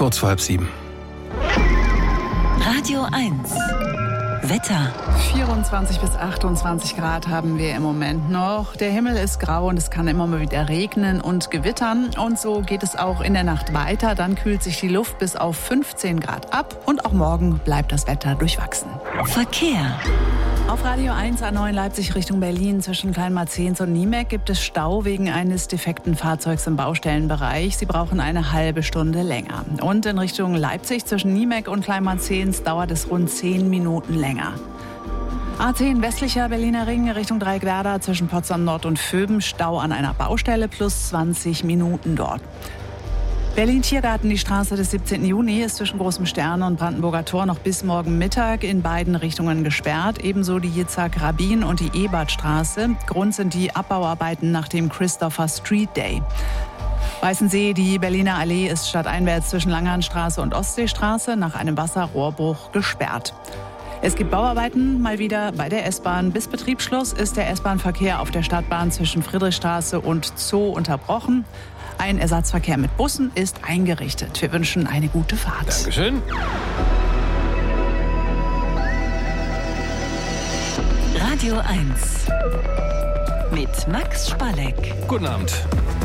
kurz vor 6:30. Radio 1. Wetter. 24 bis 28 Grad haben wir im Moment noch. Der Himmel ist grau und es kann immer mal wieder regnen und gewittern. Und so geht es auch in der Nacht weiter. Dann kühlt sich die Luft bis auf 15 Grad ab. Und auch morgen bleibt das Wetter durchwachsen. Verkehr. Auf Radio 1 A9 Leipzig Richtung Berlin zwischen Kleinmarzens und Niemek gibt es Stau wegen eines defekten Fahrzeugs im Baustellenbereich. Sie brauchen eine halbe Stunde länger. Und in Richtung Leipzig zwischen Niemek und Kleinmarzens dauert es rund 10 Minuten länger. A10 westlicher Berliner Ring Richtung Dreieckwerder zwischen Potsdam Nord und Vöben. Stau an einer Baustelle plus 20 Minuten dort. Berlin-Tiergarten, die Straße des 17. Juni, ist zwischen Großem Stern und Brandenburger Tor noch bis morgen Mittag in beiden Richtungen gesperrt. Ebenso die Yitzhak-Rabin und die Ebertstraße. Grund sind die Abbauarbeiten nach dem Christopher Street Day. Weißensee, die Berliner Allee ist stadteinwärts zwischen Langernstraße und Ostseestraße nach einem Wasserrohrbruch gesperrt. Es gibt Bauarbeiten mal wieder bei der S-Bahn. Bis Betriebsschluss ist der S-Bahn-Verkehr auf der Stadtbahn zwischen Friedrichstraße und Zoo unterbrochen. Ein Ersatzverkehr mit Bussen ist eingerichtet. Wir wünschen eine gute Fahrt. Dankeschön. Radio 1. Mit Max Spalleck. Guten Abend.